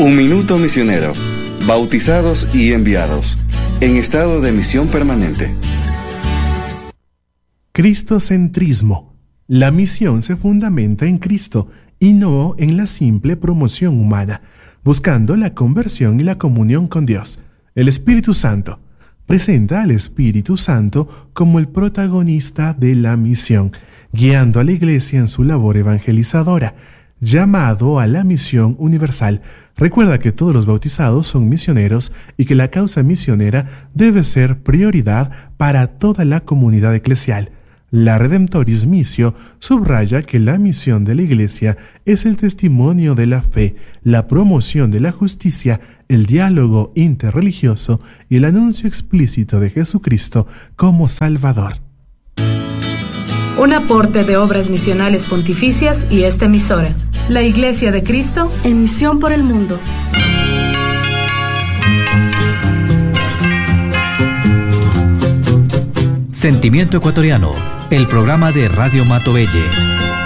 Un minuto misionero. Bautizados y enviados. En estado de misión permanente. Cristocentrismo. La misión se fundamenta en Cristo y no en la simple promoción humana, buscando la conversión y la comunión con Dios. El Espíritu Santo presenta al Espíritu Santo como el protagonista de la misión, guiando a la Iglesia en su labor evangelizadora, llamado a la misión universal. Recuerda que todos los bautizados son misioneros y que la causa misionera debe ser prioridad para toda la comunidad eclesial. La Redemptoris Missio subraya que la misión de la Iglesia es el testimonio de la fe, la promoción de la justicia, el diálogo interreligioso y el anuncio explícito de Jesucristo como Salvador. Un aporte de Obras Misionales Pontificias y esta emisora, la Iglesia de Cristo, en misión por el mundo. Sentimiento Ecuatoriano, el programa de Radio Mato Belle.